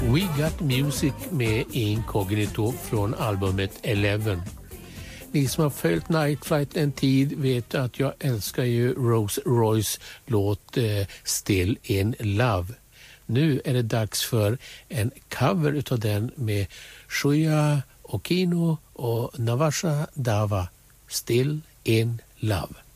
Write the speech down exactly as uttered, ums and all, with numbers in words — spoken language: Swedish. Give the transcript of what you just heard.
We Got Music med Incognito från albumet Eleven. Ni som har följt Night Flight en tid vet att jag älskar ju Rose Royce låt eh, Still in Love. Nu är det dags för en cover utav den med Shuya Okino och Navasha Dava, Still in Love.